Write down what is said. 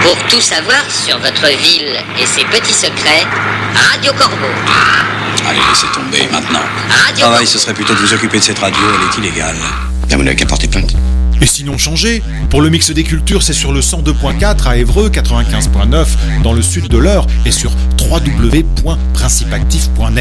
Pour tout savoir sur votre ville et ses petits secrets, Radio Corbeau. Allez, laissez tomber maintenant. Radio Travail, ce serait plutôt de vous occuper de cette radio, elle est illégale. Là, vous n'avez qu'à porter plainte. Et sinon changez. Pour le mix des cultures, c'est sur le 102.4 à Évreux, 95.9 dans le sud de l'Eure et sur www.principactif.net.